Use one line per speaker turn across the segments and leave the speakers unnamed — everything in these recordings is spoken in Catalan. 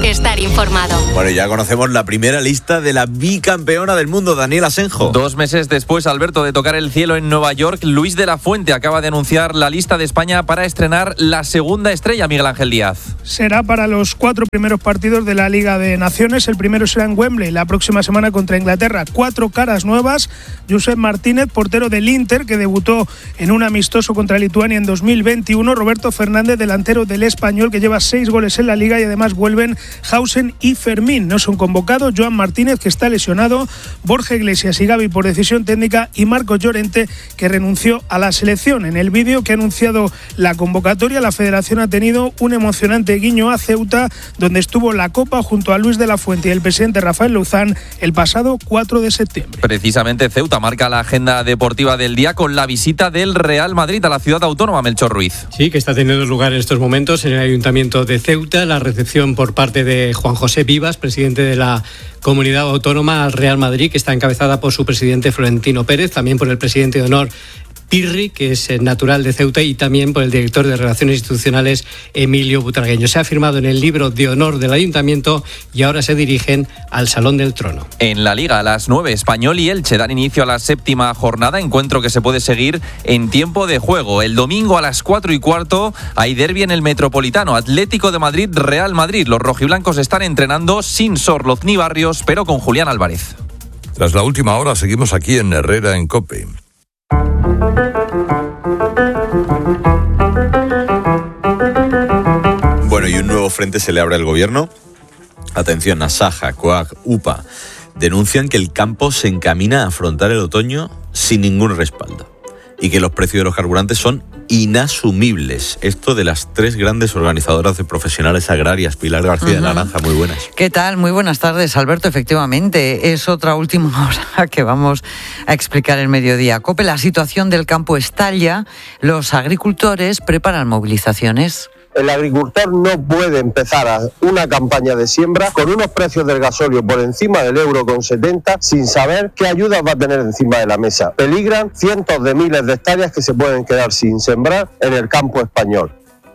estar informado.
Bueno, ya conocemos la primera lista de la bicampeona del mundo, Daniela Asenjo.
2 meses después, Alberto, de tocar el cielo en Nueva York, Luis de la Fuente acaba de anunciar la lista de España para estrenar la segunda estrella, Miguel Ángel Díaz.
Será para los 4 primeros partidos de la Liga de Naciones. El primero será en Wembley la próxima semana contra Inglaterra. 4 caras nuevas. Josep Martínez, portero del Inter, que debutó en un amistoso contra Lituania en 2021. Roberto Fernández, delantero del Español, que lleva 6 goles en la Liga, y además vuelven Hausen y Fermín. No son convocados Joan Martínez, que está lesionado, Borja Iglesias y Gavi por decisión técnica, y Marcos Llorente, que renunció a la selección. En el vídeo que ha anunciado la convocatoria, la Federación ha tenido un emocionante guiño a Ceuta, donde estuvo la Copa junto a Luis de la Fuente y el presidente Rafael Luzán el pasado 4 de septiembre.
Precisamente Ceuta marca la agenda deportiva del día con la visita del Real Madrid a la ciudad autónoma, Melchor Ruiz.
Sí, que está teniendo lugar en estos momentos en el Ayuntamiento de Ceuta, la recepción por parte de Juan José Vivas, presidente de la Comunidad Autónoma, al Real Madrid, que está encabezada por su presidente Florentino Pérez, también por el presidente de honor Pirri, que es natural de Ceuta, y también por el director de Relaciones Institucionales, Emilio Butragueño. Se ha firmado en el libro de honor del Ayuntamiento y ahora se dirigen al Salón del Trono.
En la Liga, a las 9, Español y Elche dan inicio a la 7ª jornada, encuentro que se puede seguir en tiempo de juego. El domingo a las 4:15 hay derbi en el Metropolitano, Atlético de Madrid, Real Madrid. Los rojiblancos están entrenando sin Sorloz ni Barrios, pero con Julián Álvarez.
Tras la última hora seguimos aquí en Herrera en COPE.
Bueno, y un nuevo frente se le abre al gobierno. Atención, Asaja, COAG, UPA denuncian que el campo se encamina a afrontar el otoño sin ningún respaldo y que los precios de los carburantes son inasumibles. Esto de las 3 grandes organizadoras de profesionales agrarias. Pilar García de Naranja, muy buenas.
¿Qué tal? Muy buenas tardes, Alberto. Efectivamente, es otra última hora que vamos a explicar en Mediodía COPE. La situación del campo estalla. Los agricultores preparan movilizaciones.
El agricultor no puede empezar una campaña de siembra con unos precios del gasóleo por encima del €1,70 sin saber qué ayudas va a tener encima de la mesa. Peligran cientos de miles de hectáreas que se pueden quedar sin sembrar en el campo español.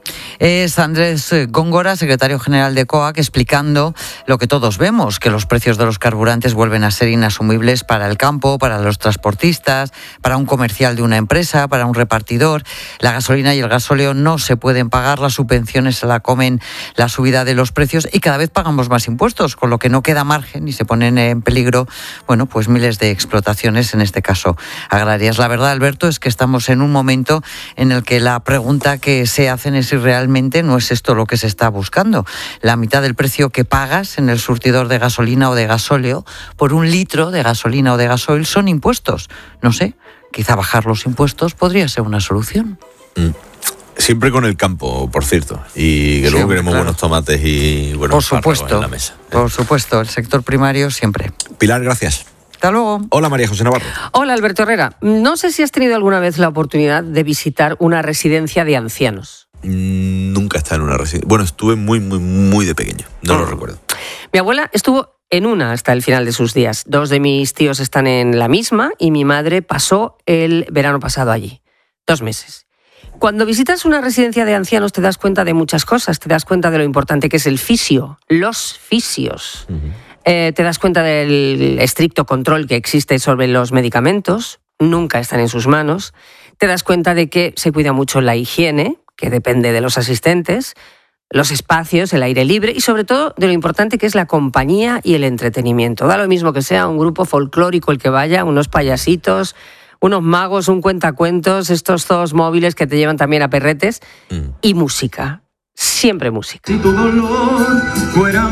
Es Andrés Góngora, secretario general de COAG, explicando lo que todos vemos, que los precios de los carburantes vuelven a ser inasumibles para el campo, para los transportistas, para un comercial de una empresa, para un repartidor. La gasolina y el gasóleo no se pueden pagar, las subvenciones se la comen la subida de los precios y cada vez pagamos más impuestos, con lo que no queda margen y se ponen en peligro, bueno, pues miles de explotaciones, en este caso agrarias. La verdad, Alberto, es que estamos en un momento en el que la pregunta que se hacen es si realmente no es esto lo que se está buscando. La mitad del precio que pagas en el surtidor de gasolina o de gasóleo por un litro de gasolina o de gasoil son impuestos. No sé, quizá bajar los impuestos podría ser una solución.
Siempre con el campo, por cierto, y que luego queremos buenos tomates y buenos espárragos en la mesa.
Por supuesto, el sector primario siempre.
Pilar, gracias.
Hasta luego.
Hola, María José Navarro.
Hola, Alberto Herrera. No sé si has tenido alguna vez la oportunidad de visitar una residencia de ancianos.
Nunca he estado en una residencia. Bueno, estuve muy de pequeño. No lo recuerdo.
Mi abuela estuvo en una hasta el final de sus días. 2 de mis tíos están en la misma y mi madre pasó el verano pasado allí. 2 meses. Cuando visitas una residencia de ancianos te das cuenta de muchas cosas. Te das cuenta de lo importante que es el fisio, los fisios. Te das cuenta del estricto control que existe sobre los medicamentos. Nunca están en sus manos. Te das cuenta de que se cuida mucho la higiene, que depende de los asistentes, los espacios, el aire libre y sobre todo de lo importante que es la compañía y el entretenimiento. Da lo mismo que sea un grupo folclórico el que vaya, unos payasitos, unos magos, un cuentacuentos, estos zoos móviles que te llevan también a perretes y música. Siempre música.
Si tu dolor fuera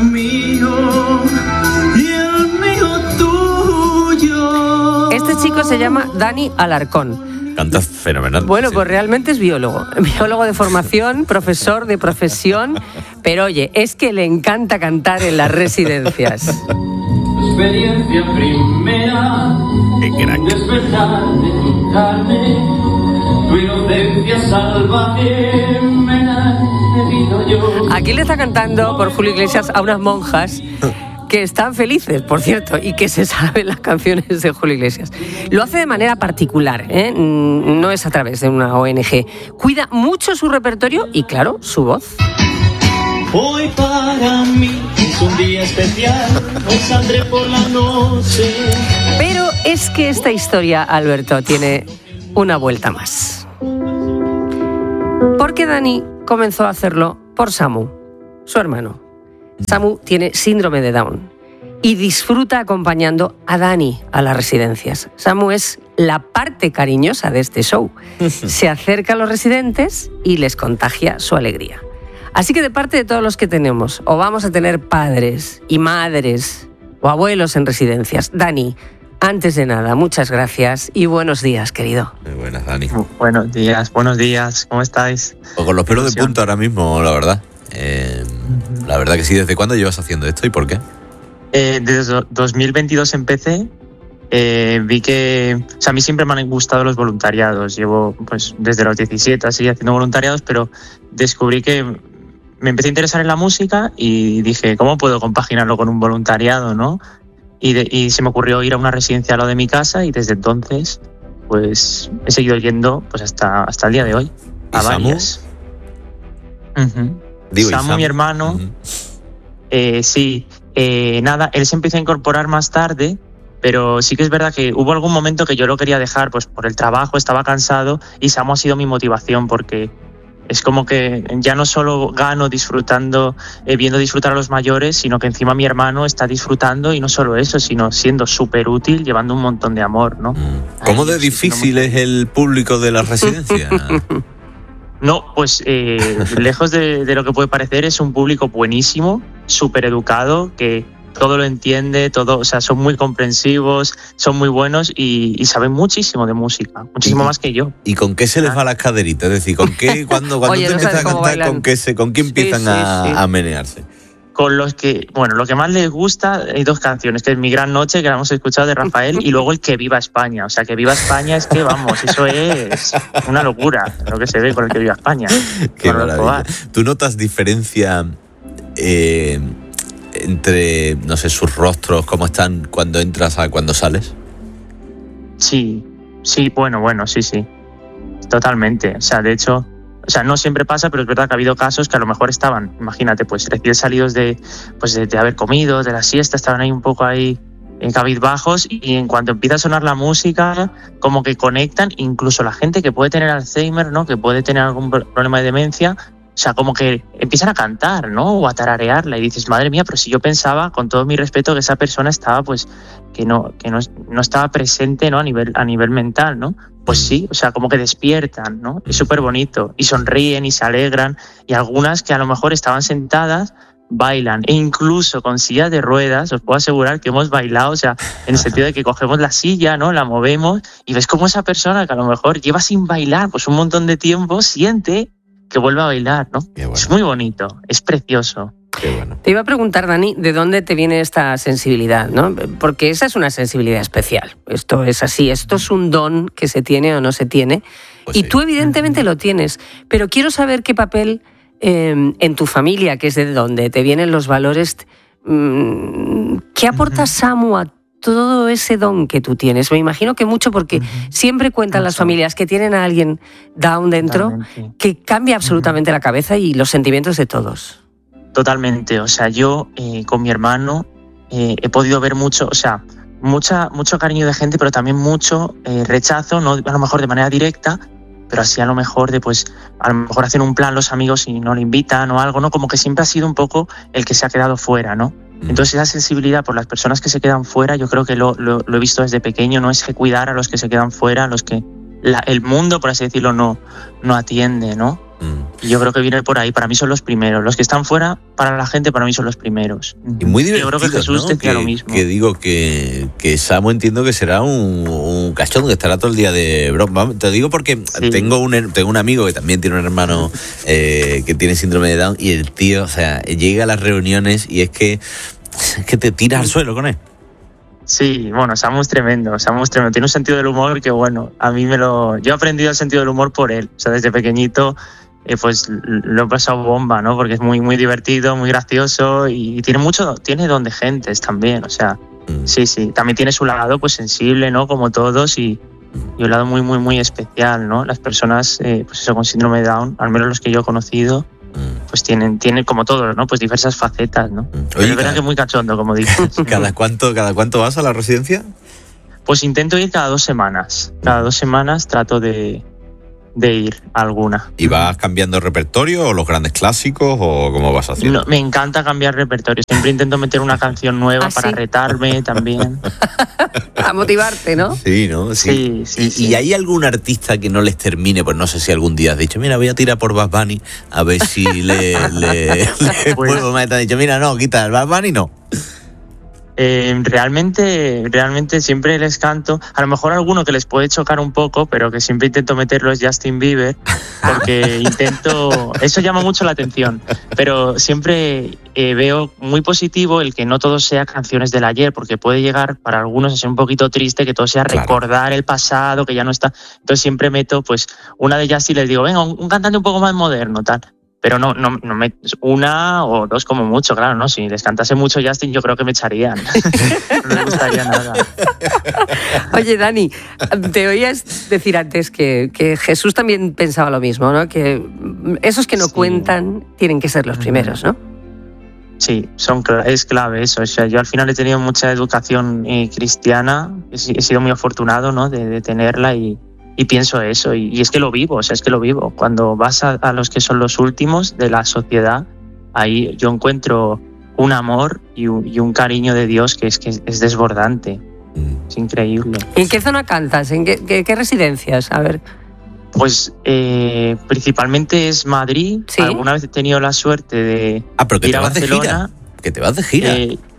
mío y el mío tuyo.
Este chico se llama Dani Alarcón.
Cantas fenomenal.
Bueno,
sí.
Pues realmente es biólogo de formación, profesor de profesión, pero oye, es que le encanta cantar en las residencias.
Experiencia primera, despertar de tu carne, tu inocencia salvaje, me la he vivido yo.
Aquí le está cantando por Julio Iglesias a unas monjas que están felices, por cierto, y que se saben las canciones de Julio Iglesias. Lo hace de manera particular, no es a través de una ONG. Cuida mucho su repertorio y, claro, su voz.
Hoy para mí es día especial, hoy saldré por la noche.
Pero es que esta historia, Alberto, tiene una vuelta más. Porque Dani comenzó a hacerlo por Samu, su hermano. Samu tiene síndrome de Down y disfruta acompañando a Dani a las residencias. Samu es la parte cariñosa de este show. Se acerca a los residentes y les contagia su alegría. Así que de parte de todos los que tenemos, o vamos a tener padres y madres o abuelos en residencias, Dani, antes de nada, muchas gracias y buenos días, querido.
Muy buenas, Dani.
Buenos días, ¿cómo estáis?
O con los pelos de punta ahora mismo, la verdad. La verdad que sí. ¿Desde cuándo llevas haciendo esto y por qué?
Desde 2022 empecé. Vi que... O sea, a mí siempre me han gustado los voluntariados. Llevo pues desde los 17 así haciendo voluntariados, pero descubrí que me empecé a interesar en la música y dije, ¿cómo puedo compaginarlo con un voluntariado, no? Y se me ocurrió ir a una residencia al lado de mi casa y desde entonces pues he seguido yendo pues hasta el día de hoy. A varias. Samu, mi hermano, sí. Nada, él se empezó a incorporar más tarde, pero sí que es verdad que hubo algún momento que yo lo quería dejar pues por el trabajo, estaba cansado y Samu ha sido mi motivación porque es como que ya no solo gano disfrutando, viendo disfrutar a los mayores, sino que encima mi hermano está disfrutando y no solo eso, sino siendo súper útil, llevando un montón de amor, ¿no?
¿Cómo de difícil es el público de la residencia?
No, pues lejos de lo que puede parecer, es un público buenísimo, súper educado, que todo lo entiende, todo, o sea, son muy comprensivos, son muy buenos y saben muchísimo de música, muchísimo más que yo.
¿Y con qué se les va las caderitas? Es decir, ¿con qué, cuando
Oye,
te
no
empiezan a cantar,
bailan.
con qué empiezan a menearse?
Con los que, bueno, lo que más les gusta, hay dos canciones, que es Mi Gran Noche, que la hemos escuchado de Rafael, y luego el Que Viva España. O sea, Que Viva España es que, vamos, eso es una locura, lo que se ve con el Que Viva España.
Qué maravilla. ¿Tú notas diferencia entre, no sé, sus rostros, cómo están cuando entras a cuando sales?
Sí, bueno, sí. Totalmente. O sea, de hecho... O sea, no siempre pasa, pero es verdad que ha habido casos que a lo mejor estaban, imagínate, pues recién salidos de haber comido, de la siesta, estaban ahí un poco ahí en cabizbajos y en cuanto empieza a sonar la música, como que conectan, incluso la gente que puede tener Alzheimer, ¿no? Que puede tener algún problema de demencia, o sea, como que empiezan a cantar, ¿no? O a tararearla y dices, madre mía, pero si yo pensaba, con todo mi respeto, que esa persona estaba, pues, que no estaba presente, ¿no? A nivel mental, ¿no? Pues sí, o sea, como que despiertan, ¿no? Es súper bonito. Y sonríen y se alegran. Y algunas que a lo mejor estaban sentadas, bailan. E incluso con sillas de ruedas, os puedo asegurar que hemos bailado, o sea, en el sentido de que cogemos la silla, ¿no? La movemos y ves cómo esa persona que a lo mejor lleva sin bailar pues un montón de tiempo, siente que vuelve a bailar, ¿no? Bueno. Es muy bonito, es precioso.
Qué bueno.
Te iba a preguntar, Dani, ¿de dónde te viene esta sensibilidad, ¿no? Porque esa es una sensibilidad especial. Esto es así, esto es un don que se tiene o no se tiene. Pues y sí. Tú evidentemente lo tienes, pero quiero saber qué papel en tu familia, que es de donde te vienen los valores, ¿qué aporta Samu a todo ese don que tú tienes? Me imagino que mucho, porque siempre cuentan las familias que tienen a alguien down dentro, que cambia absolutamente la cabeza y los sentimientos de todos.
Totalmente, o sea, yo con mi hermano he podido ver mucho, o sea, mucho cariño de gente, pero también mucho rechazo, no a lo mejor de manera directa, pero así a lo mejor a lo mejor hacen un plan los amigos y no le invitan o algo, ¿no? Como que siempre ha sido un poco el que se ha quedado fuera, ¿no? Entonces esa sensibilidad por las personas que se quedan fuera, yo creo que lo he visto desde pequeño, no es que cuidar a los que se quedan fuera, a los que el mundo, por así decirlo, no atiende, ¿no? Y yo creo que viene por ahí. Para mí son los primeros. Los que están fuera, para la gente, para mí son los primeros.
Y muy divertido,
yo creo que Jesús, ¿no? Decía lo mismo.
Que digo que Samu entiendo que será un cachón, que estará todo el día de broma. Te digo porque sí. Tengo un amigo que también tiene un hermano que tiene síndrome de Down, y el tío, o sea, llega a las reuniones y es que te tiras al suelo con él.
Sí, bueno, Samu es tremendo. Tiene un sentido del humor que, bueno, yo he aprendido el sentido del humor por él. O sea, desde pequeñito pues lo he pasado bomba, ¿no? Porque es muy, muy divertido, muy gracioso y tiene don de gentes también, o sea, sí. También tiene su lado, pues, sensible, ¿no? Como todos y un lado muy, muy, muy especial, ¿no? Las personas, pues eso, con síndrome de Down, al menos los que yo he conocido, pues tiene como todo, ¿no? Pues diversas facetas, ¿no? Pero es verdad que es muy cachondo, como dices.
¿Cada cuánto vas a la residencia?
Pues intento ir cada 2 semanas. Cada 2 semanas trato de ir a alguna.
¿Y vas cambiando el repertorio o los grandes clásicos o cómo vas haciendo?
No, me encanta cambiar repertorio. Siempre intento meter una canción nueva para retarme también.
A motivarte, ¿no?
Sí, ¿no?
Sí.
¿Y hay algún artista que no les termine? Pues no sé si algún día has dicho, mira, voy a tirar por Bad Bunny a ver si le puedo meter. Has dicho, mira, no, quita el Bad Bunny, no.
Realmente siempre les canto. A lo mejor alguno que les puede chocar un poco, pero que siempre intento meterlo es Justin Bieber, porque eso llama mucho la atención, pero siempre veo muy positivo el que no todo sea canciones del ayer, porque puede llegar para algunos a ser un poquito triste, que todo sea recordar el pasado, que ya no está. Entonces siempre meto pues una de Justin y les digo, venga, un cantante un poco más moderno, tal. Pero no me, una o dos como mucho, claro, ¿no? Si les cantase mucho Justin, yo creo que me echarían. No me gustaría nada.
Oye, Dani, te oías decir antes que Jesús también pensaba lo mismo, ¿no? Que esos que no cuentan tienen que ser los primeros, ¿no?
Sí, es clave eso. O sea, yo al final he tenido mucha educación cristiana, he sido muy afortunado, ¿no? de tenerla y pienso eso, y es que lo vivo, o sea, es que lo vivo. Cuando vas a los que son los últimos de la sociedad, ahí yo encuentro un amor y un cariño de Dios que es desbordante. Es increíble.
¿En qué zona cantas? ¿En qué residencias? A ver.
Pues principalmente es Madrid. ¿Sí? Alguna vez he tenido la suerte de ir a Barcelona.
¿Que te vas de gira?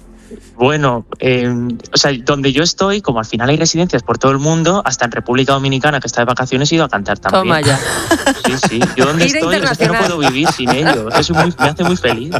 Bueno, o sea, donde yo estoy, como al final hay residencias por todo el mundo, hasta en República Dominicana, que está de vacaciones, he ido a cantar también.
Toma ya.
Sí. Yo donde estoy, es que no puedo vivir sin ellos. Eso me hace muy feliz.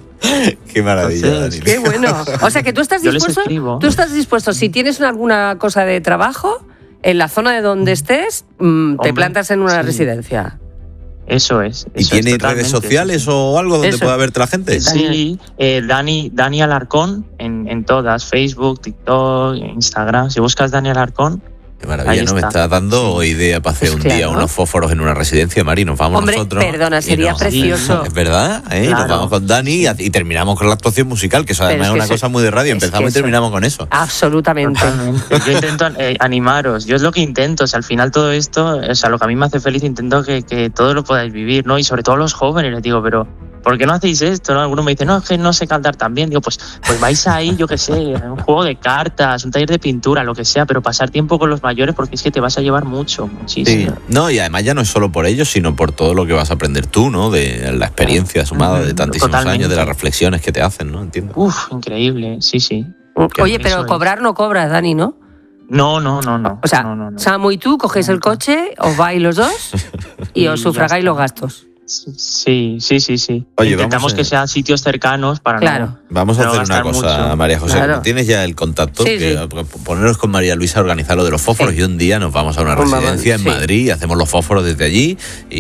Qué maravilla, Dani.
Qué bueno. O sea, que tú estás dispuesto, si tienes alguna cosa de trabajo, en la zona de donde estés, te plantas en una residencia.
Eso es.
¿Y tiene redes sociales o algo donde pueda verte la gente?
Sí, Dani Alarcón en todas, Facebook, TikTok, Instagram. Si buscas Dani Alarcón.
Qué maravilla, ¿no? Me está dando idea para hacer un día unos fósforos en una residencia, Mari. Nos vamos nosotros.
Perdona, sería precioso.
Es verdad, Claro. Nos vamos con Dani y terminamos con la actuación musical, que eso además es una cosa muy de radio. Empezamos y terminamos con eso.
Absolutamente.
Yo intento animaros. Yo es lo que intento. O sea, al final todo esto, o sea, lo que a mí me hace feliz, intento que todos lo podáis vivir, ¿no? Y sobre todo los jóvenes, les digo, pero ¿por qué no hacéis esto? ¿No? Alguno me dice, no, es que no sé cantar tan bien. Digo, pues vais ahí, yo qué sé, un juego de cartas, un taller de pintura, lo que sea, pero pasar tiempo con los mayores, porque es que te vas a llevar muchísimo.
Sí. No, y además ya no es solo por ellos, sino por todo lo que vas a aprender tú, ¿no? De la experiencia sumada de tantísimos años, de las reflexiones que te hacen, ¿no? Entiendo.
Increíble, sí.
Oye, pero cobrar no cobras, Dani, ¿no?
No.
O sea, Samu y tú cogéis el coche, os vais los dos y os sufragáis los gastos.
Sí.
Oye,
intentamos que sean sitios cercanos para
Vamos a hacer una cosa, mucho. María José. Claro. ¿Tienes ya el contacto?
Sí.
Poneros con María Luisa a organizar lo de los fósforos y un día nos vamos a una residencia en Madrid, hacemos los fósforos desde allí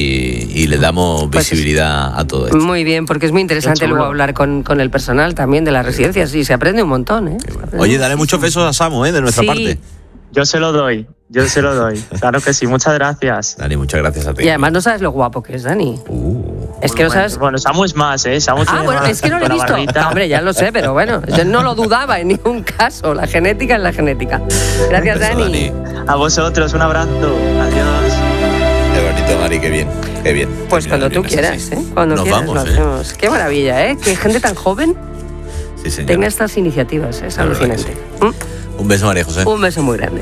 y le damos visibilidad a todo esto.
Muy bien, porque es muy interesante luego hablar con el personal también de las residencias y se aprende un montón, ¿eh?
Oye, dale muchos besos a Samu, de nuestra parte.
Yo se lo doy. Claro que sí, muchas gracias.
Dani, muchas gracias a ti.
Y además no sabes lo guapo que es, Dani. Es que no sabes.
Bueno, Samu es más, ¿eh? Samu tiene más,
es que no lo he visto. Hombre, ya lo sé, pero bueno, yo no lo dudaba en ningún caso. La genética es la genética. Gracias, Dani.
A vosotros, un abrazo. Adiós.
Qué bonito, Mari, qué bien.
Pues cuando tú quieras, ¿eh? Cuando quieras lo hacemos. Qué maravilla, ¿eh? Que gente tan joven tenga estas iniciativas. Es alucinante.
Un beso, María José.
Un beso muy grande.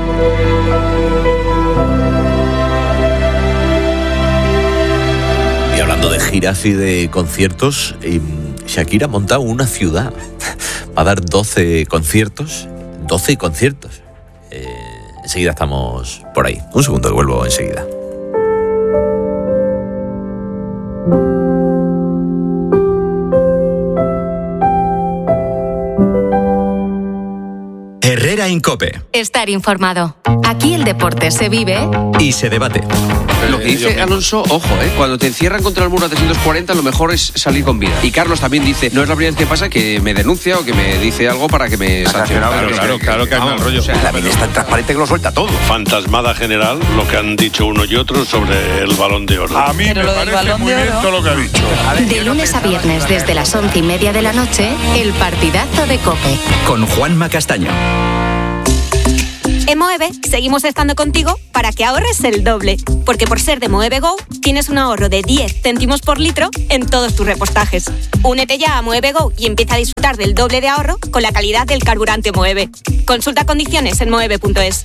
Y hablando de giras y de conciertos, Shakira ha montado una ciudad. Va a dar 12 conciertos. Enseguida estamos por ahí. Un segundo, que vuelvo enseguida.
Herrera en COPE.
Estar informado.
Aquí el deporte se vive
y se debate.
Lo que dice Alonso, ojo, cuando te encierran contra el muro a 340, lo mejor es salir con vida. Y Carlos también dice, no es la primera vez que pasa que me denuncia o que me dice algo para que me sancione.
Claro que hay mal rollo.
O sea, la vida es tan transparente que lo suelta todo.
Fantasmada general, lo que han dicho uno y otro sobre el Balón de Oro.
A mí me parece muy bien todo lo que ha dicho.
de lunes a viernes desde las 11:30 de la noche, el partidazo de COPE.
Con Juanma Castaño.
En Moeve seguimos estando contigo para que ahorres el doble, porque por ser de Moeve Go tienes un ahorro de 10 céntimos por litro en todos tus repostajes. Únete ya a Moeve Go y empieza a disfrutar del doble de ahorro con la calidad del carburante Moeve. Consulta condiciones en moeve.es.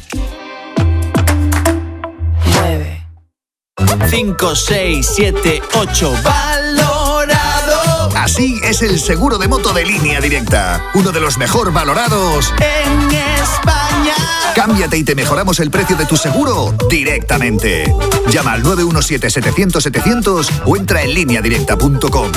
5, 6, 7, 8, valorado.
Así es el seguro de moto de Línea Directa, uno de los mejor valorados
en España.
Cámbiate y te mejoramos el precio de tu seguro directamente. Llama al 917-700-700 o entra en lineadirecta.com.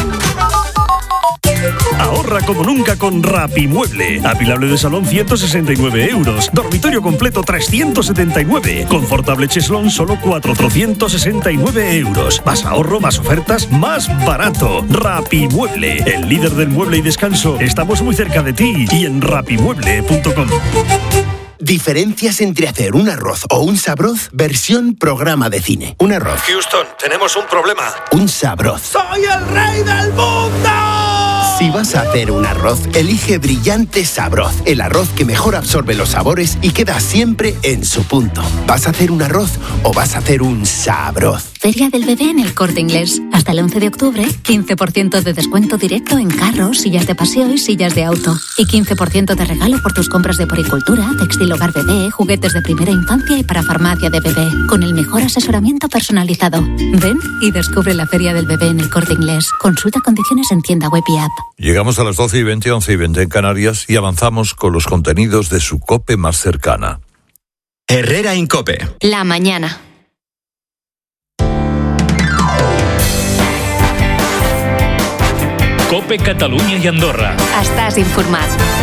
Ahorra como nunca con Rapimueble. Apilable de salón 169 euros. Dormitorio completo 379. Confortable cheslón solo 469 euros. Más ahorro, más ofertas, más barato. Rapimueble, el líder del mueble y descanso. Estamos muy cerca de ti y en rapimueble.com.
Diferencias entre hacer un arroz o un sabroz, versión programa de cine. Un arroz.
Houston, tenemos un problema.
Un sabroz.
¡Soy el rey del mundo!
Si vas a hacer un arroz, elige Brillante Sabroz, el arroz que mejor absorbe los sabores y queda siempre en su punto. ¿Vas a hacer un arroz o vas a hacer un sabroz?
Feria del Bebé en El Corte Inglés. Hasta el 11 de octubre, 15% de descuento directo en carros, sillas de paseo y sillas de auto. Y 15% de regalo por tus compras de poricultura, textil hogar bebé, juguetes de primera infancia y para farmacia de bebé. Con el mejor asesoramiento personalizado. Ven y descubre la Feria del Bebé en El Corte Inglés. Consulta condiciones en tienda web y app.
Llegamos a las 12:20, 11:20 en Canarias y avanzamos con los contenidos de su COPE más cercana.
Herrera en COPE.
La mañana.
COPE Catalunya i Andorra.
Estàs informat.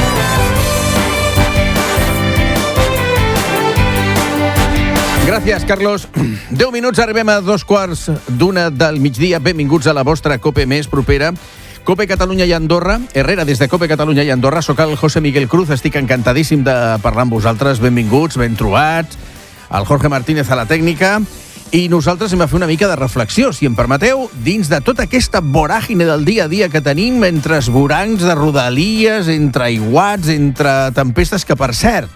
Gràcies, Carlos. 10 minuts, arribem a 2:15 del migdia. Benvinguts a la vostra COPE més propera. COPE Catalunya i Andorra. Herrera, des de COPE Catalunya i Andorra. Soc el José Miguel Cruz. Estic encantadíssim de parlar amb vosaltres. Benvinguts, ben trobats. El Jorge Martínez a la tècnica. I nosaltres hem de fer una mica de reflexió, si em permeteu, dins de tota aquesta voràgine del dia a dia que tenim, entre esvorancs de rodalies, entre aiguats, entre tempestes, que per cert,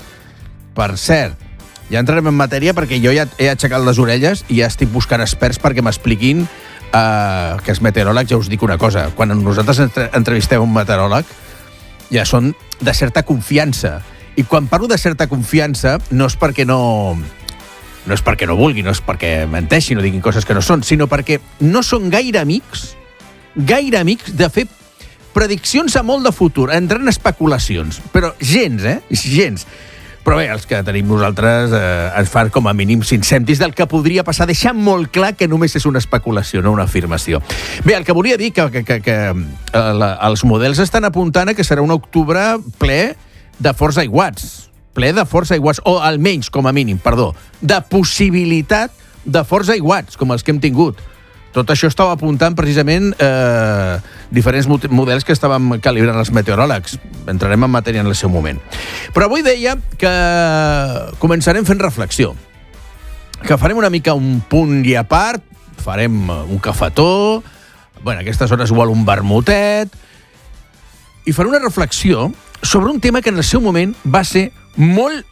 ja entrarem en matèria perquè jo ja he aixecat les orelles i ja estic buscant experts perquè m'expliquin que els meteoròlegs, ja us dic una cosa, quan nosaltres entrevistem un meteoròleg ja són de certa confiança, i quan parlo de certa confiança no és perquè no vulgui, no és perquè menteixin o diguin coses que no són, sinó perquè no són gaire amics de fer prediccions a molt de futur, entrar en especulacions, però gens, gens. Però bé, els que tenim nosaltres ens fan com a mínim 5 cèntims del que podria passar, deixant molt clar que només és una especulació, no una afirmació. Bé, el que volia dir que els models estan apuntant a que serà un octubre ple de forts aiguats, o almenys, com a mínim, de possibilitat de forts aiguats, com els que hem tingut. Tot això estava apuntant precisament diferents models que estàvem calibrant els meteoròlegs. Entrarem en matèria en el seu moment. Però avui deia que començarem fent reflexió, que farem una mica un punt i a part, farem un cafetó, a aquestes hores igual un vermutet, i farem una reflexió sobre un tema que en el seu moment va ser molt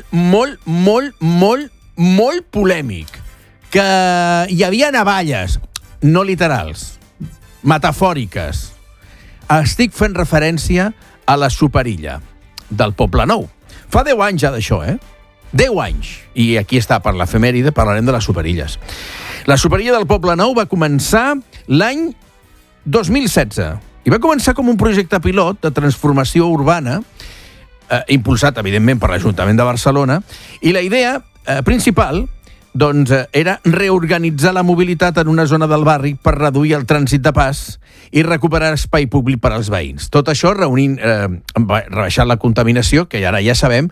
polèmic, que hi havia navalles, no literals, metafòriques. Estic fent referència a la Superilla del Poblenou. Fa 10 anys ja d'això, 10 anys. I aquí està, per l'efemèride, parlarem de les Superilles. La Superilla del Poblenou va començar l'any 2016 i va començar com un projecte pilot de transformació urbana impulsat, evidentment, per l'Ajuntament de Barcelona, i la idea principal era reorganitzar la mobilitat en una zona del barri per reduir el trànsit de pas i recuperar espai públic per als veïns. Tot això rebaixant la contaminació, que ara ja sabem,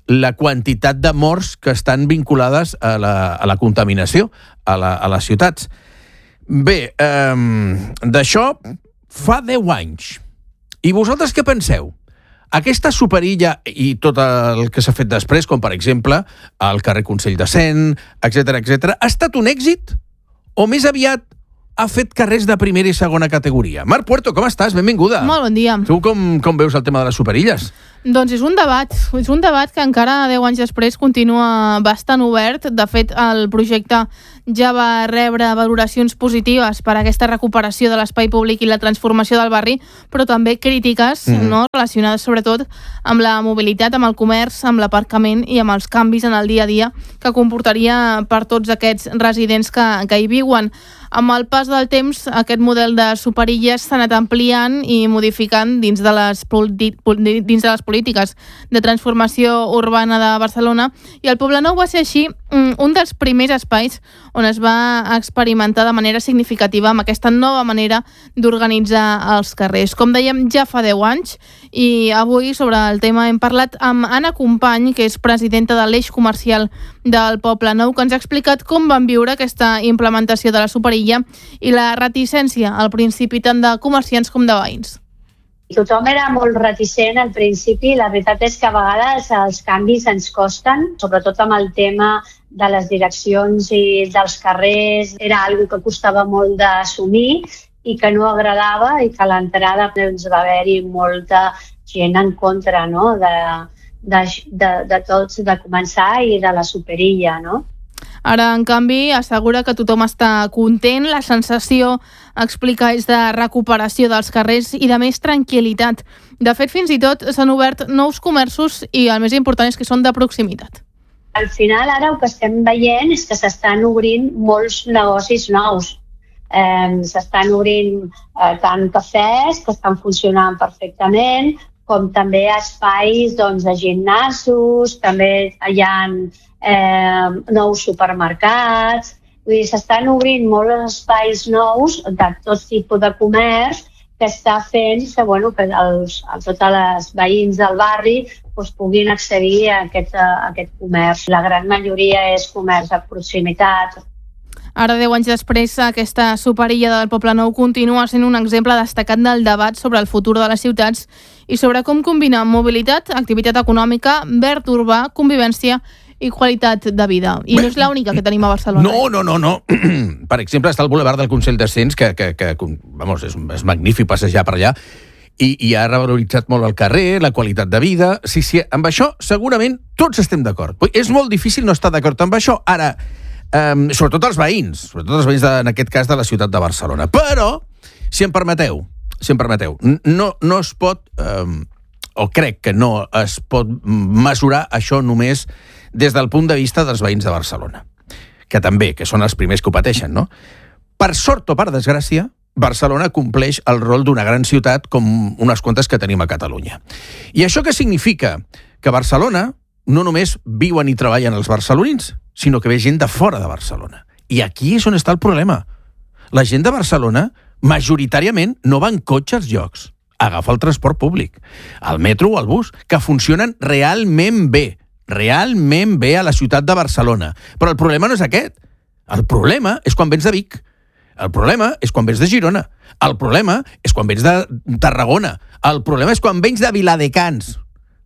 la quantitat de morts que estan vinculades a la contaminació a les ciutats. Bé, d'això fa 10 anys. I vosaltres què penseu? Aquesta superilla i tot el que s'ha fet després, com per exemple el carrer Consell de Cent, etc., ha estat un èxit? O més aviat ha fet carrers de primera i segona categoria? Mar Puerto, com estàs? Benvinguda.
Molt bon dia.
Tu com veus el tema de les superilles?
Doncs és un debat que encara 10 anys després continua bastant obert. De fet, el projecte ja va rebre valoracions positives per aquesta recuperació de l'espai públic i la transformació del barri, però també crítiques relacionades sobretot amb la mobilitat, amb el comerç, amb l'aparcament i amb els canvis en el dia a dia que comportaria per tots aquests residents que hi viuen. Amb el pas del temps, aquest model de superilles s'ha anat ampliant i modificant dins de les polítiques de transformació urbana de Barcelona, i el Poblenou va ser així un dels primers espais on es va experimentar de manera significativa amb aquesta nova manera d'organitzar els carrers. Com dèiem, ja fa 10 anys, i avui sobre el tema hem parlat amb Anna Company, que és presidenta de l'Eix Comercial del Poblenou, que ens ha explicat com van viure aquesta implementació de la superilla i la reticència al principi tant de comerciants com de veïns.
Tothom era molt reticent al principi. La veritat és que a vegades els canvis ens costen, sobretot amb el tema de les direccions i dels carrers. Era algo que costava molt d'assumir i que no agradava, i que a l'entrada va haver-hi molta gent en contra, no? de tots, de començar, i de la superilla, no?
Ara, en canvi, assegura que tothom està content. La sensació, explica, és de recuperació dels carrers i de més tranquil·litat. De fet, fins i tot s'han obert nous comerços i el més important és que són de proximitat.
Al final, ara el que estem veient és que s'estan obrint molts negocis nous. S'estan obrint tant cafès, que estan funcionant perfectament, com també espais de gimnasos, també hi ha nous supermercats. Vull dir, s'estan obrint molts espais nous de tot tipus de comerç, que està fent que, que tots els veïns del barri puguin accedir a aquest comerç. La gran majoria és comerç de proximitat.
Ara, 10 anys després, aquesta superilla del Poblenou continua sent un exemple destacat del debat sobre el futur de les ciutats i sobre com combinar mobilitat, activitat econòmica, verd urbà, convivència i qualitat de vida. I no és l'única que tenim a Barcelona.
No. Per exemple, està el Boulevard del Consell de Cents, que és magnífic passejar per allà, i ha revaloritzat molt el carrer, la qualitat de vida. Sí, amb això segurament tots estem d'acord. És molt difícil no estar d'acord amb això. Ara, sobretot els veïns, en aquest cas de la ciutat de Barcelona. Però, si em permeteu, no es pot, o crec que no es pot mesurar això només des del punt de vista dels veïns de Barcelona, que són els primers que ho pateixen, no? Per sort o per desgràcia, Barcelona compleix el rol d'una gran ciutat com unes quantes que tenim a Catalunya. I això què significa? Que a Barcelona no només viuen i treballen els barcelonins, sinó que ve gent de fora de Barcelona. I aquí és on està el problema. La gent de Barcelona majoritàriament no va en cotxe als llocs, agafa el transport públic, el metro o el bus, que funcionen realment bé a la ciutat de Barcelona. Però el problema no és aquest. El problema és quan vens de Vic. El problema és quan vens de Girona. El problema és quan vens de Tarragona. El problema és quan vens de Viladecans,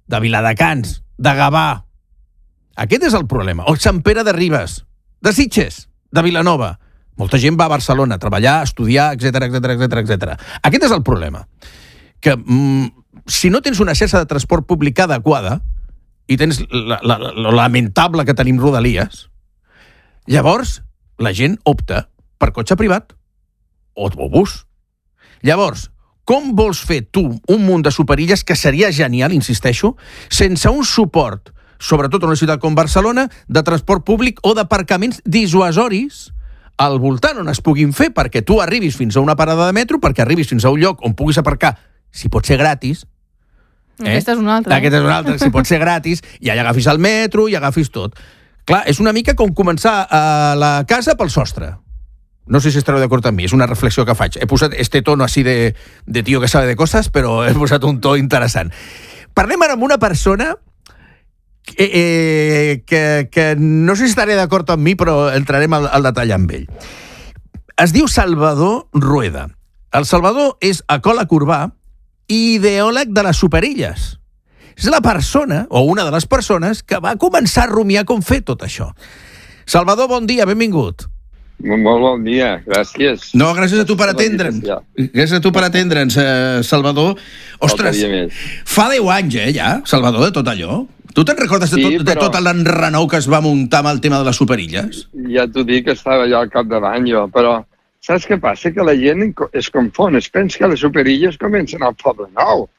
de Gavà. Aquest és el problema. O Sant Pere de Ribes, de Sitges, de Vilanova. Molta gent va a Barcelona a treballar, a estudiar, etc. Aquest és el problema. Que si no tens una xarxa de transport públic adequada i tens lo lamentable que tenim Rodalies, llavors la gent opta per cotxe privat o bus. Llavors, com vols fer tu un munt de superilles, que seria genial, insisteixo, sense un suport, sobretot en una ciutat com Barcelona, de transport públic o d'aparcaments dissuasoris al voltant on es puguin fer perquè tu arribis fins a una parada de metro, perquè arribis fins a un lloc on puguis aparcar, si pot ser gratis.
Aquesta és una altra.
Si pot ser gratis, i allà agafis el metro i agafis tot. Clar, és una mica com començar a la casa pel sostre. No sé si estareu d'acord amb mi, és una reflexió que faig. He posat este tono así de tío que sabe de cosas, però he posat un to interessant. Parlem ara amb una persona que no sé si estaré d'acord amb mi, però entrarem al detall amb ell. Es diu Salvador Rueda. El Salvador és ecòleg urbà i ideòleg de les superilles. És la persona, o una de les persones, que va començar a rumiar com fer tot això. Salvador, bon dia, benvingut.
Molt bon dia, gràcies.
No, gràcies a tu per atendre'ns. Gràcies a tu per atendre'ns, Salvador. Ostres, fa 10 anys, ja, Salvador, de tot allò. Tu te'n recordes de tot l'enrenou que es va muntar amb el tema de les superilles?
Ja t'ho dic, que estava allà al capdavant jo, però saps què passa? Que la gent es confon, es pensa que les superilles comencen al Poble Nou.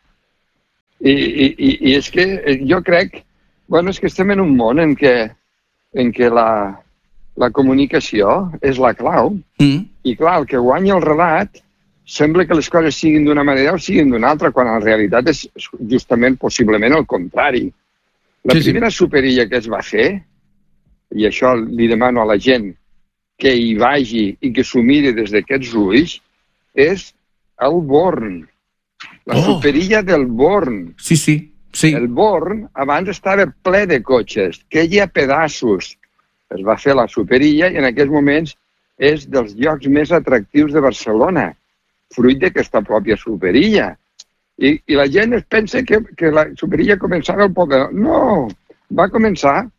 I és que jo crec, bueno, és que estem en un món en què la comunicació és la clau. I clar, el que guanya el relat sembla que les coses siguin d'una manera o siguin d'una altra, quan en realitat és justament, possiblement, el contrari. La primera superilla que es va fer, i això li demano a la gent que hi vagi i que s'ho miri des d'aquests ulls, és el Born. La superilla del Born.
Sí.
El Born abans estava ple de cotxes, queia pedaços. Es va fer la superilla i en aquests moments és dels llocs més atractius de Barcelona, fruit d'aquesta pròpia superilla. I la gent es pensa que la superilla començava al Poble. No, va començar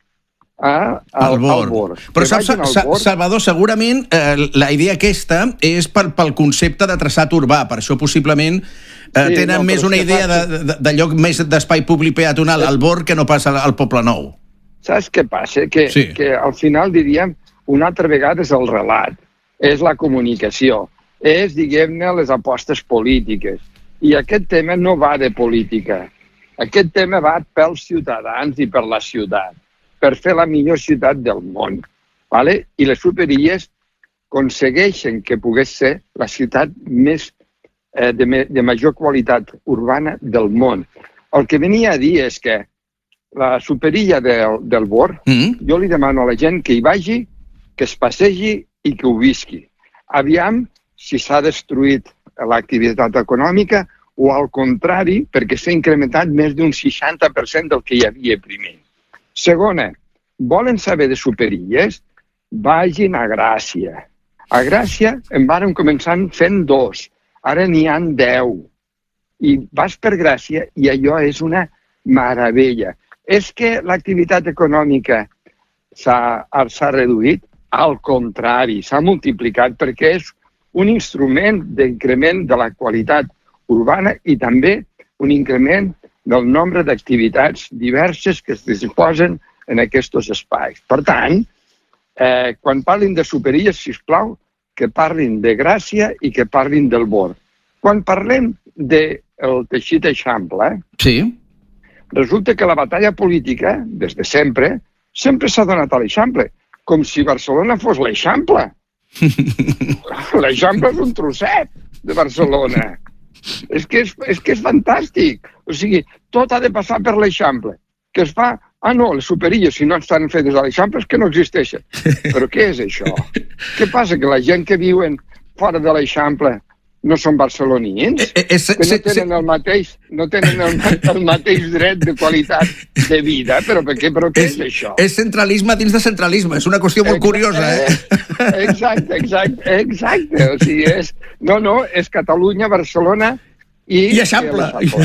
al Born.
Però saps, Salvador, segurament la idea aquesta és pel concepte de traçat urbà, per això possiblement tenen més una idea de lloc més d'espai públic peatonal al Born que no passa al Poble Nou.
Saps què passa? Que al final diríem, una altra vegada és el relat, és la comunicació, és, diguem-ne, les apostes polítiques. I aquest tema no va de política. Aquest tema va pels ciutadans i per la ciutat, per fer la millor ciutat del món. I les superilles aconsegueixen que pogués ser la ciutat més de major qualitat urbana del món. El que venia a dir és que la superilla del Born, jo li demano a la gent que hi vagi, que es passegi i que ho visqui. Aviam si s'ha destruït l'activitat econòmica o al contrari, perquè s'ha incrementat més d'un 60% del que hi havia primer. Segona, volen saber de superilles? Vagin a Gràcia. A Gràcia en varen començar fent 2, ara n'hi ha 10. I vas per Gràcia i allò és una meravella. És que l'activitat econòmica s'ha reduït? Al contrari, s'ha multiplicat perquè és un instrument d'increment de la qualitat urbana i també un increment del nombre d'activitats diverses que es disposen en aquests espais. Per tant, quan parlin de superilles, sisplau, que parlin de Gràcia i que parlin del Born. Quan parlem del teixit eixample, resulta que la batalla política, des de sempre s'ha donat a l'eixample, com si Barcelona fos l'eixample. L'eixample és un trosset de Barcelona. És que és fantàstic. O sigui, tot ha de passar per l'eixample. Que es fa... no, les superilles, si no estan fetes a l'eixample, és que no existeixen. Però què és això? Què passa? Que la gent que viuen fora de l'eixample no són barcelonins? Que no tenen el mateix dret de qualitat de vida? Però què és això?
És centralisme dins de centralisme. És una qüestió molt curiosa,
Exacte. O sigui, és Catalunya, Barcelona i Eixample.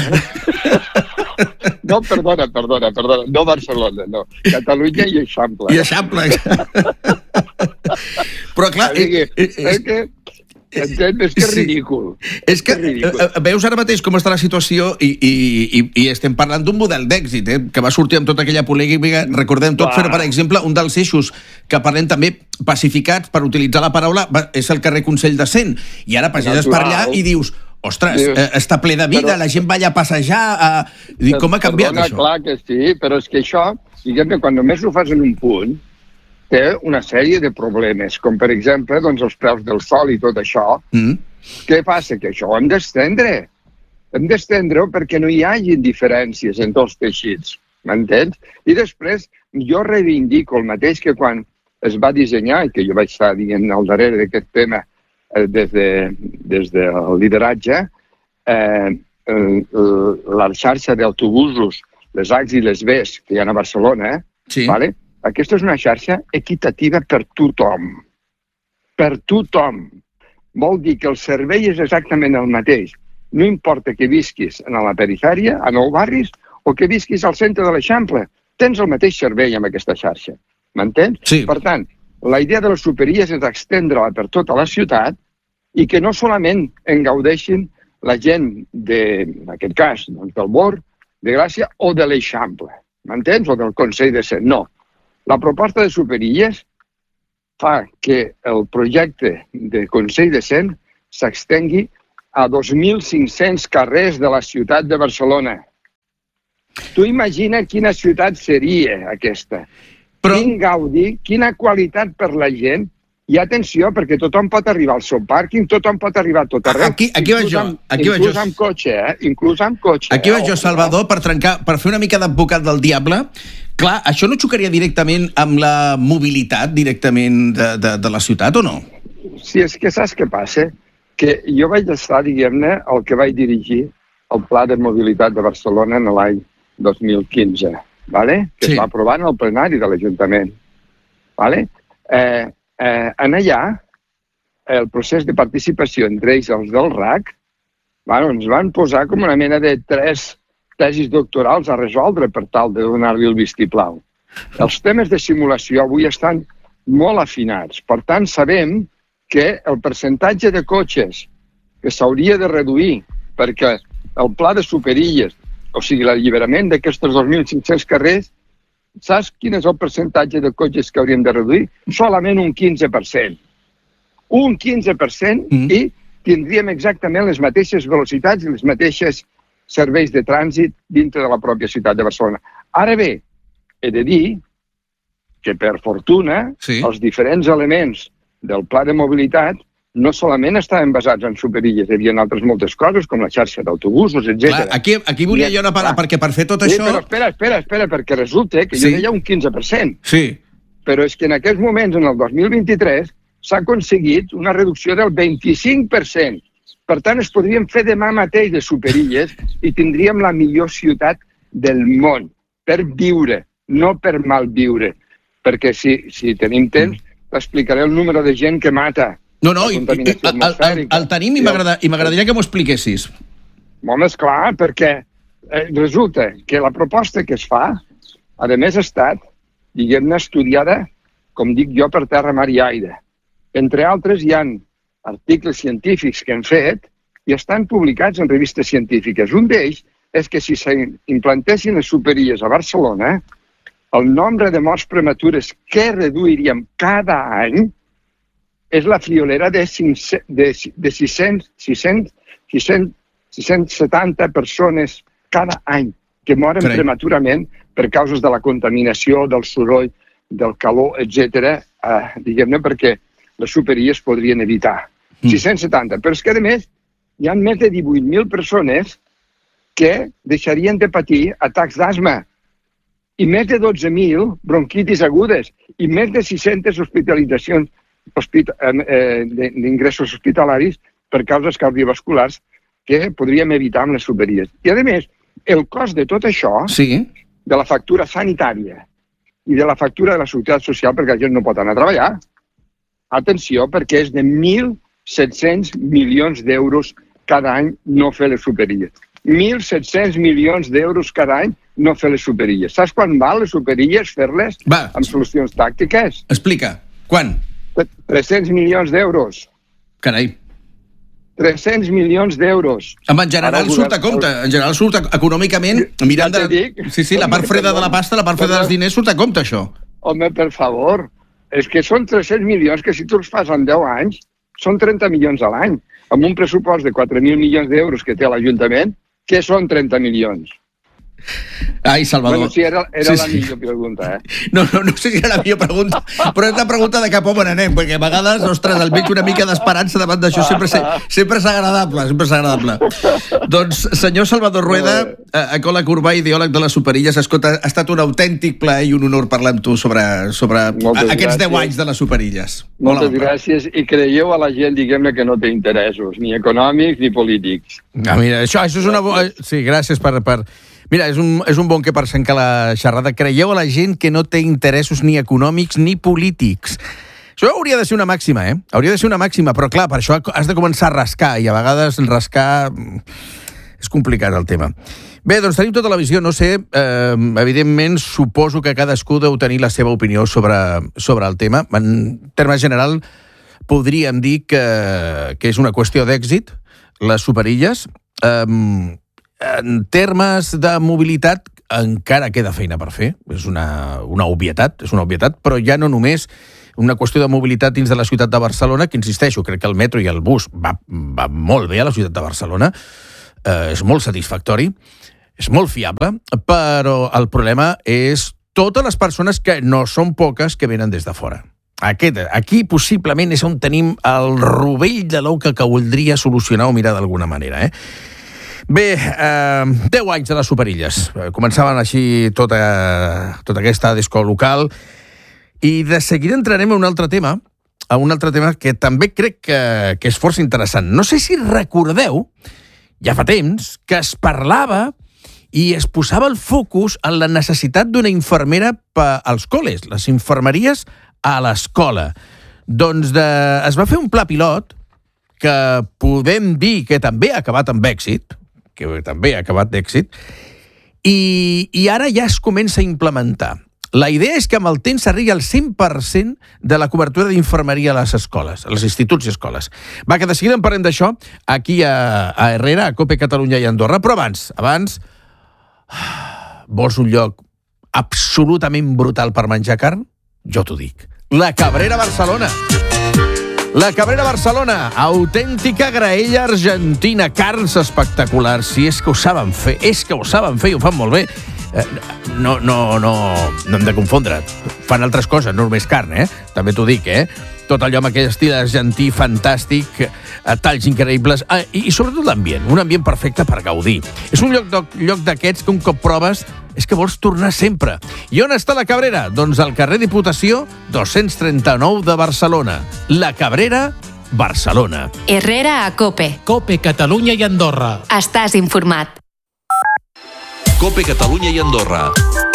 No, perdona. No Barcelona, no. Catalunya i Eixample.
I Eixample. Però clar...
És que és ridícul.
És que veus ara mateix com està la situació i estem parlant d'un model d'èxit, que va sortir amb tota aquella polèmica, recordem tot, però per exemple, un dels eixos que parlem també pacificats, per utilitzar la paraula, és el carrer Consell de Cent. I ara passeges per allà i dius, ostres, està ple de vida, la gent va allà a passejar, com ha canviat això?
Clar que sí, però és que això, diguem que quan només ho fas en un punt, té una sèrie de problemes, com per exemple els preus del sol i tot això. Què passa? Que això ho hem d'estendre. Hem d'estendre-ho perquè no hi hagi diferències entre els teixits, m'entens? I després jo reivindico el mateix que quan es va dissenyar, i que jo vaig estar dient al darrere d'aquest tema des del lideratge, la xarxa d'autobusos les A's i les B's que hi ha a Barcelona, vale? Aquesta és una xarxa equitativa per tothom. Per tothom. Vol dir que el servei és exactament el mateix. No importa que visquis a la perifèria, a Nou Barris, o que visquis al centre de l'Eixample. Tens el mateix servei amb aquesta xarxa. M'entens?
Sí.
Per tant, la idea de les superilles és extendre-la per tota la ciutat i que no solament en gaudeixin la gent en aquest cas, del Born, de Gràcia o de l'Eixample. M'entens? O del Consell de Cent. No. La proposta de superilles fa que el projecte de Consell de Cent s'extengui a 2.500 carrers de la ciutat de Barcelona. Tu imagina quina ciutat seria aquesta. Quin gaudi, quina qualitat per la gent. I atenció, perquè tothom pot arribar al seu pàrquing, tothom pot arribar a tot arreu.
Aquí vaig jo.
Inclús amb cotxe, Inclús amb cotxe.
Aquí vaig jo, Salvador, per fer una mica d'advocat del diable. Clar, això no xocaria directament amb la mobilitat directament de la ciutat, o no?
Sí, és que saps què passa? Que jo vaig estar, diguem-ne, el que vaig dirigir el Pla de Mobilitat de Barcelona en l'any 2015, que es va aprovar en el plenari de l'Ajuntament. En allà, el procés de participació entre ells els del RAC ens van posar com una mena de 3 tesis doctorals a resoldre per tal de donar-li el vistiplau. Els temes de simulació avui estan molt afinats. Per tant, sabem que el percentatge de cotxes que s'hauria de reduir perquè el pla de superilles, o sigui, l'alliberament d'aquests 2.500 carrers, saps quin és el percentatge de cotxes que hauríem de reduir? Solament un 15%. Un 15% i tindríem exactament les mateixes velocitats i les mateixes serveis de trànsit dintre de la pròpia ciutat de Barcelona. Ara bé, he de dir que, per fortuna, els diferents elements del pla de mobilitat no solament estaven basats en superilles, hi havia altres moltes coses, com la xarxa d'autobusos, etc.
Aquí volia jo anar a parar, perquè per fer tot això...
Però espera, perquè resulta que jo deia un 15%.
Sí.
Però és que en aquests moments, en el 2023, s'ha aconseguit una reducció del 25%. Per tant, es podrien fer demà mateix de superilles i tindríem la millor ciutat del món per viure, no per malviure. Perquè si tenim temps, t'explicaré el número de gent que mata.
No, el tenim i m'agradaria que m'ho expliquessis.
Home, esclar, perquè resulta que la proposta que es fa, a més, ha estat, diguem-ne, estudiada, com dic jo, per terra, mar i aire. Entre altres, hi ha articles científics que han fet i estan publicats en revistes científiques. Un d'ells és que si s'implantessin les superilles a Barcelona, el nombre de morts prematures que reduiríem cada any és la friolera de 670 persones cada any que moren prematurament per causes de la contaminació, del soroll, del calor, etc. Diguem-ne, perquè les superilles podrien evitar. 670. Però és que, a més, hi ha més de 18.000 persones que deixarien de patir atacs d'asma i més de 12.000 bronquitis agudes i més de 600 hospitalitzacions d'ingressos hospitalaris per causes cardiovasculars que podríem evitar amb les superilles. I, a més, el cost de tot això, de la factura sanitària i de la factura de la seguretat social, perquè la gent no pot anar a treballar, atenció, perquè és de 1.700 milions d'euros cada any no fer les superilles. 1.700 milions d'euros cada any no fer les superilles. Saps quan val les superilles fer-les amb solucions tàctiques?
Explica. Quan?
300 milions d'euros.
Carai.
300 milions d'euros.
En general surt a compte. En general surt econòmicament, mirant Sí, la part freda de la pasta, la part freda dels diners surt a compte, això.
Home, per favor. És que són 300 milions que si tu els fas en 10 anys, són 30 milions a l'any. Amb un pressupost de 4.000 milions d'euros que té l'Ajuntament, què són 30 milions?
Ai, Salvador.
Bueno, sí, era la millor pregunta,
No sé si era la millor pregunta, però és la pregunta de cap home nen, perquè a vegades, ostres, el veig una mica d'esperança davant d'això, sempre és agradable. Doncs, senyor Salvador Rueda, ecòleg urbà i ideòleg de les superilles, escolta, ha estat un autèntic plaer i un honor parlar amb tu sobre aquests 10 anys de les superilles.
Moltes gràcies, i creieu a la gent, diguem-ne, que no té interessos, ni econòmics ni polítics.
Mira, això és una... Sí, gràcies per Mira, és un bon que per tancar la xerrada. Creieu a la gent que no té interessos ni econòmics ni polítics. Això hauria de ser una màxima, Hauria de ser una màxima, però clar, per això has de començar a rascar, i a vegades rascar és complicat el tema. Bé, doncs tenim tota la visió, no sé, evidentment suposo que cadascú deu tenir la seva opinió sobre el tema. En termes general, podríem dir que és una qüestió d'èxit, les superilles. En termes de mobilitat, encara queda feina per fer. És una obvietat, però ja no només una qüestió de mobilitat dins de la ciutat de Barcelona, que insisteixo, crec que el metro i el bus va molt bé a la ciutat de Barcelona, és molt satisfactori, és molt fiable, però el problema és totes les persones que no són poques que venen des de fora. Aquí possiblement és on tenim el rovell de l'ou que voldria solucionar o mirar d'alguna manera, Bé, 10 anys de les superilles. Començaven així tota aquesta disco local, i de seguida entrarem a un altre tema que també crec que és força interessant. No sé si recordeu, ja fa temps, que es parlava i es posava el focus en la necessitat d'una infermera als col·les, les infermeries a l'escola. Doncs es va fer un pla pilot que podem dir que també ha acabat amb èxit, i ara ja es comença a implementar. La idea és que amb el temps s'arribi al 100% de la cobertura d'infermeria a les escoles, als instituts i escoles. Va, que de seguida en parlem d'això aquí a Herrera, a COPE Catalunya i Andorra, però abans, vols un lloc absolutament brutal per menjar carn? Jo t'ho dic. La Cabrera Barcelona. La Cabrera Barcelona, autèntica graella argentina, carns espectaculars. Si és que ho saben fer, i ho fan molt bé. No hem de confondre. Fan altres coses, no només carn, També t'ho dic, Tot allò amb aquell estil argentí fantàstic, talls increïbles, i sobretot l'ambient, un ambient perfecte per gaudir. És un lloc d'aquests que un cop proves és que vols tornar sempre. I on està la Cabrera? Doncs al carrer Diputació 239 de Barcelona. La Cabrera, Barcelona.
Herrera a COPE.
COPE Catalunya i Andorra.
Estàs informat.
COPE Catalunya y Andorra.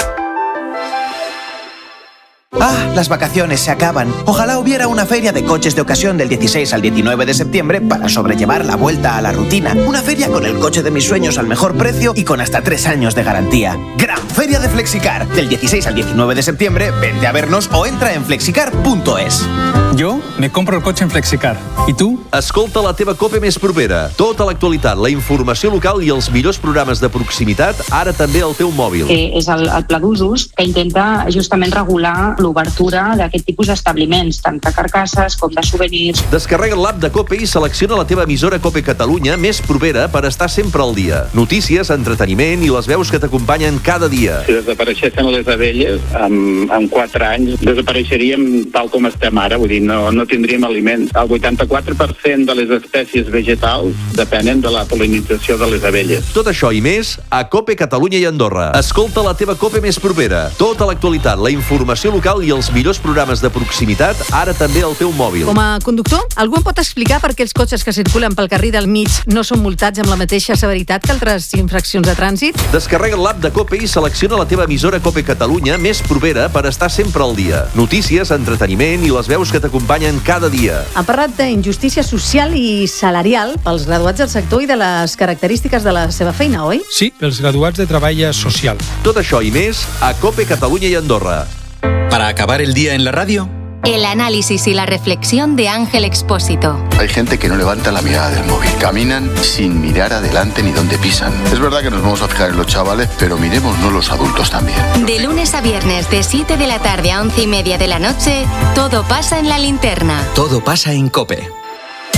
Ah, las vacaciones se acaban. Ojalá hubiera una feria de coches de ocasión del 16 al 19 de septiembre para sobrellevar la vuelta a la rutina. Una feria con el coche de mis sueños al mejor precio y con hasta 3 años de garantía. Gran Feria de Flexicar. Del 16 al 19 de septiembre, vente a vernos o entra en flexicar.es.
Jo me compro el cotxe en Flexicar. I tu?
Escolta la teva COPE més propera. Tota l'actualitat, la informació local i els millors programes de proximitat, ara també al teu mòbil.
És el pla d'usos que intenta justament regular l'obertura d'aquest tipus d'establiments, tant de carcasses com de souvenirs.
Descarrega l'app de COPE i selecciona la teva emissora COPE Catalunya més propera per estar sempre al dia. Notícies, entreteniment i les veus que t'acompanyen cada dia.
Si desapareixessin les abelles, en 4 anys desapareixeríem tal com estem ara, vull dir, no tindríem aliments. El 84% de les espècies vegetals depenen de la pol·linització de les abelles.
Tot això i més a COPE Catalunya i Andorra. Escolta la teva COPE més propera. Tota l'actualitat, la informació local i els millors programes de proximitat, ara també al teu mòbil.
Com a conductor, algú em pot explicar per què els cotxes que circulen pel carril del mig no són multats amb la mateixa severitat que altres infraccions de trànsit?
Descarrega l'app de COPE i selecciona la teva emissora COPE Catalunya més propera per estar sempre al dia. Notícies, entreteniment i les veus que t'acompanyen cada dia.
Han parlat d'injustícia social i salarial pels graduats del sector i de les característiques de la seva feina, oi?
Sí, pels graduats de treball social.
Tot això i més a COPE Catalunya i Andorra. Para acabar el día en la radio,
El análisis y la reflexión de Ángel Expósito.
Hay gente que no levanta la mirada del móvil. Caminan sin mirar adelante ni dónde pisan. Es verdad que nos vamos a fijar en los chavales, pero miremosnos los adultos también.
De lunes a viernes, de 7 de la tarde a 11:30 de la noche, todo pasa en La Linterna.
todo pasa en COPE.